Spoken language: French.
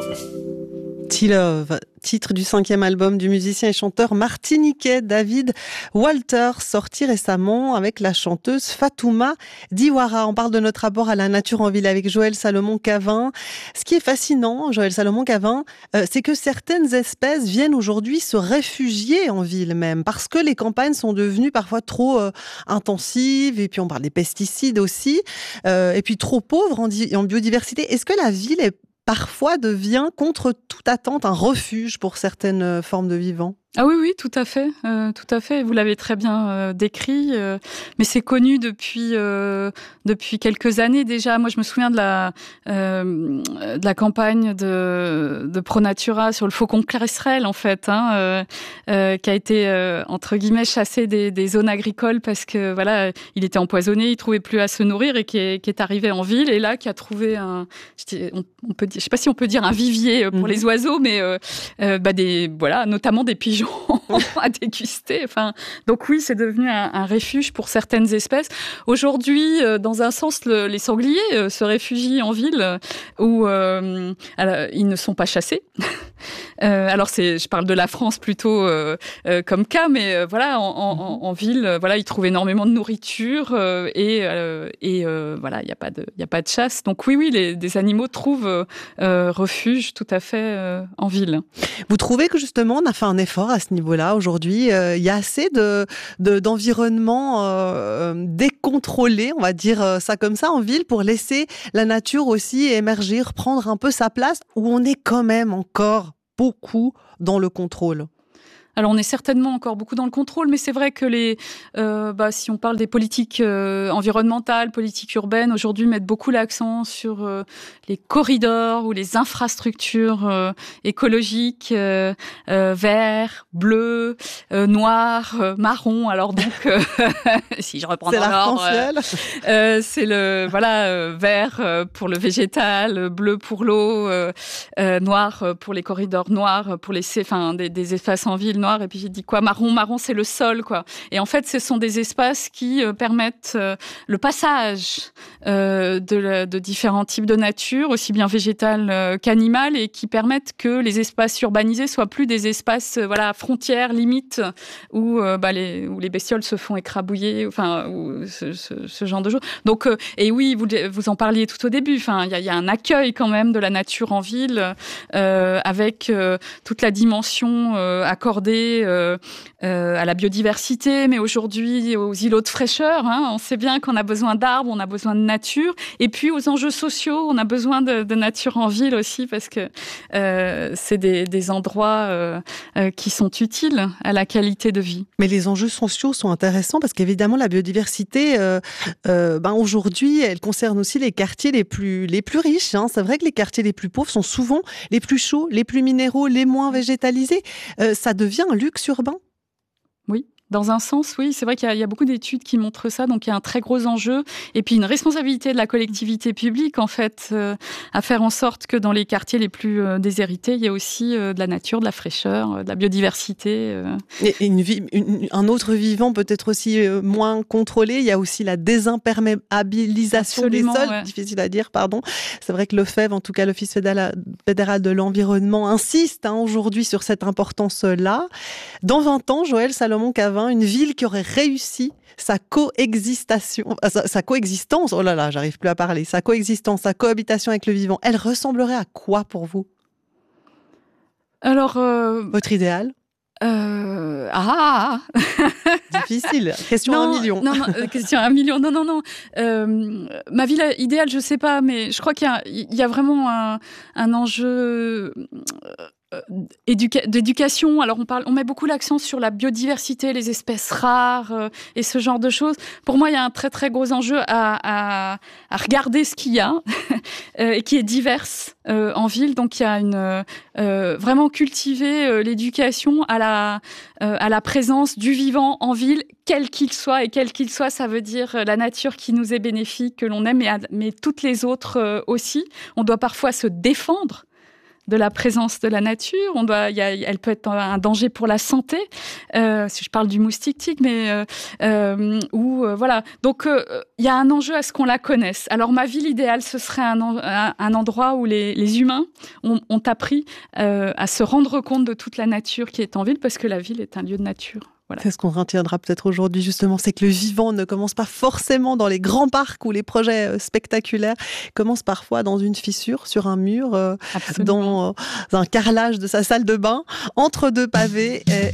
T-Love, titre du 5e album du musicien et chanteur martiniquais David Walter, sorti récemment avec la chanteuse Fatouma Diawara. On parle de notre rapport à la nature en ville avec Joël Salomon-Cavin. Ce qui est fascinant, Joël Salomon-Cavin, c'est que certaines espèces viennent aujourd'hui se réfugier en ville même, parce que les campagnes sont devenues parfois trop intensives, et puis on parle des pesticides aussi, et puis trop pauvres en biodiversité. Est-ce que la ville parfois devient, contre toute attente, un refuge pour certaines formes de vivants? Ah oui, tout à fait, Vous l'avez très bien décrit, mais c'est connu depuis quelques années déjà. Moi, je me souviens de la campagne de ProNatura sur le faucon cresserelle, en fait, qui a été entre guillemets chassé des zones agricoles parce que voilà, il était empoisonné, il trouvait plus à se nourrir et qui est arrivé en ville et là qui a trouvé je sais pas si on peut dire un vivier pour les oiseaux, mais notamment des pigeons à déguster. Donc oui, c'est devenu un refuge pour certaines espèces. Aujourd'hui, dans un sens, les sangliers se réfugient en ville où ils ne sont pas chassés. Je parle de la France plutôt comme cas, mais en ville, ils trouvent énormément de nourriture et il y a pas de chasse. Donc oui, des animaux trouvent refuge tout à fait en ville. Vous trouvez que justement on a fait un effort à ce niveau-là aujourd'hui? Il y a assez d'environnement décontrôlé, on va dire ça comme ça, en ville, pour laisser la nature aussi émerger, prendre un peu sa place, où on est quand même encore beaucoup dans le contrôle? Alors, on est certainement encore beaucoup dans le contrôle, mais c'est vrai que si on parle des politiques environnementales, politiques urbaines, aujourd'hui mettent beaucoup l'accent sur les corridors ou les infrastructures écologiques, vert, bleu, noir, marron. Alors donc, si je reprends dans l'ordre, c'est le vert pour le végétal, bleu pour l'eau, noir pour les corridors noirs, pour des espaces en ville. Et puis j'ai dit marron c'est le sol, quoi. Et en fait, ce sont des espaces qui permettent le passage de différents types de nature, aussi bien végétale qu'animale, et qui permettent que les espaces urbanisés soient plus des espaces frontières, limites, où les bestioles se font écrabouiller, ou ce genre de choses. Donc et oui, vous en parliez tout au début. Il y a un accueil quand même de la nature en ville avec toute la dimension accordée à la biodiversité, mais aujourd'hui aux îlots de fraîcheur. On sait bien qu'on a besoin d'arbres, on a besoin de nature, et puis aux enjeux sociaux, on a besoin de nature en ville aussi, parce que c'est des endroits qui sont utiles à la qualité de vie. Mais les enjeux sociaux sont intéressants parce qu'évidemment la biodiversité, aujourd'hui, elle concerne aussi les quartiers les plus riches. C'est vrai que les quartiers les plus pauvres sont souvent les plus chauds, les plus minéraux, les moins végétalisés. Ça devient un luxe urbain? Oui. Dans un sens, oui, c'est vrai qu'il y a beaucoup d'études qui montrent ça, donc il y a un très gros enjeu, et puis une responsabilité de la collectivité publique, en fait, à faire en sorte que dans les quartiers les plus déshérités, il y a aussi de la nature, de la fraîcheur, de la biodiversité. Et un autre vivant peut-être aussi moins contrôlé, il y a aussi la désimperméabilisation des sols, difficile à dire, pardon. C'est vrai que l'OFEV, en tout cas l'Office fédéral de l'environnement, insiste aujourd'hui sur cette importance-là. Dans 20 ans, Joël Salomon-Cavin, une ville qui aurait réussi sa coexistence, oh là là, j'arrive plus à parler, sa coexistence, sa cohabitation avec le vivant, elle ressemblerait à quoi pour vous? Alors, votre idéal? Difficile. Question à 1 million. Non, question à 1 million. Non. Ma ville idéale, je sais pas, mais je crois qu'il y a vraiment un enjeu d'éducation. Alors on met beaucoup l'accent sur la biodiversité, les espèces rares et ce genre de choses. Pour moi, il y a un très très gros enjeu à regarder ce qu'il y a et qui est diverse en ville. Donc il y a vraiment cultiver l'éducation à la présence du vivant en ville, quel qu'il soit, et quel qu'il soit, ça veut dire la nature qui nous est bénéfique, que l'on aime, mais toutes les autres aussi. On doit parfois se défendre de la présence de la nature. Elle peut être un danger pour la santé. Si je parle du moustique tigre, mais voilà. Donc il y a un enjeu à ce qu'on la connaisse. Alors ma ville idéale, ce serait un endroit où les humains ont appris à se rendre compte de toute la nature qui est en ville, parce que la ville est un lieu de nature. Voilà. C'est ce qu'on retiendra peut-être aujourd'hui, justement, c'est que le vivant ne commence pas forcément dans les grands parcs ou les projets spectaculaires, commence parfois dans une fissure, sur un mur, dans un carrelage de sa salle de bain, entre deux pavés.